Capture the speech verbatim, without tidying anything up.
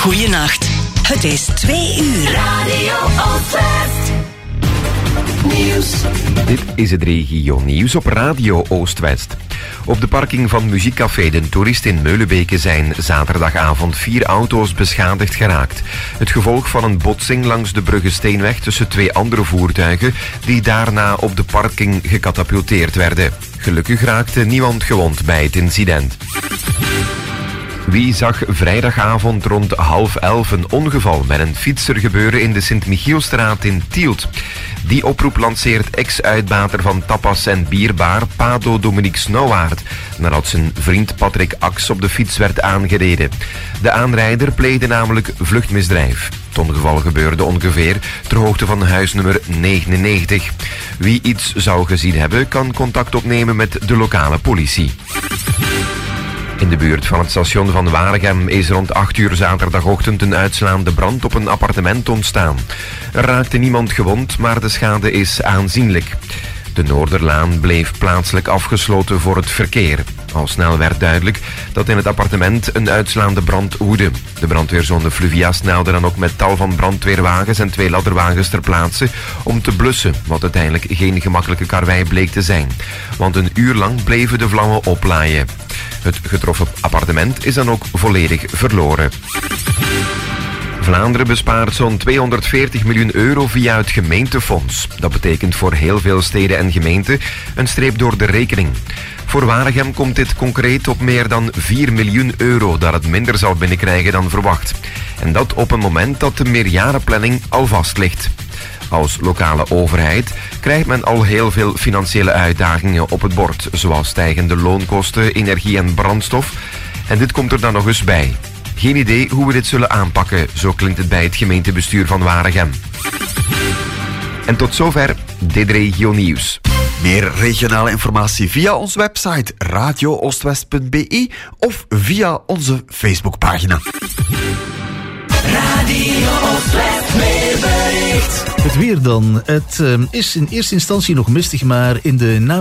Goeienacht. Het is twee uur. Radio Oostwest. Nieuws. Dit is het regio nieuws op Radio Oostwest. Op de parking van muziekcafé De Toerist in Meulebeke zijn zaterdagavond vier auto's beschadigd geraakt. Het gevolg van een botsing langs de Bruggesteenweg tussen twee andere voertuigen die daarna op de parking gecatapulteerd werden. Gelukkig raakte niemand gewond bij het incident. Wie zag vrijdagavond rond half elf een ongeval met een fietser gebeuren in de Sint-Michielstraat in Tielt? Die oproep lanceert ex-uitbater van tapas en bierbaar Pado Dominique Snouwaard, nadat zijn vriend Patrick Ax op de fiets werd aangereden. De aanrijder pleegde namelijk vluchtmisdrijf. Het ongeval gebeurde ongeveer ter hoogte van huisnummer negenennegentig. Wie iets zou gezien hebben, kan contact opnemen met de lokale politie. In de buurt van het station van Waregem is rond acht uur zaterdagochtend een uitslaande brand op een appartement ontstaan. Er raakte niemand gewond, maar de schade is aanzienlijk. De Noorderlaan bleef plaatselijk afgesloten voor het verkeer. Al snel werd duidelijk dat in het appartement een uitslaande brand woedde. De brandweerzone Fluvia snelde dan ook met tal van brandweerwagens en twee ladderwagens ter plaatse om te blussen, wat uiteindelijk geen gemakkelijke karwei bleek te zijn. Want een uur lang bleven de vlammen oplaaien. Het getroffen appartement is dan ook volledig verloren. Vlaanderen bespaart zo'n tweehonderdveertig miljoen euro via het gemeentefonds. Dat betekent voor heel veel steden en gemeenten een streep door de rekening. Voor Waregem komt dit concreet op meer dan vier miljoen euro dat het minder zal binnenkrijgen dan verwacht. En dat op een moment dat de meerjarenplanning al vast ligt. Als lokale overheid krijgt men al heel veel financiële uitdagingen op het bord, zoals stijgende loonkosten, energie en brandstof. En dit komt er dan nog eens bij. Geen idee hoe we dit zullen aanpakken, zo klinkt het bij het gemeentebestuur van Waregem. En tot zover dit regio nieuws. Meer regionale informatie via onze website radio oostwest punt b e of via onze Facebookpagina. Radio Oostwest weerbericht. Het weer dan. Het uh, is in eerste instantie nog mistig, maar in de namiddag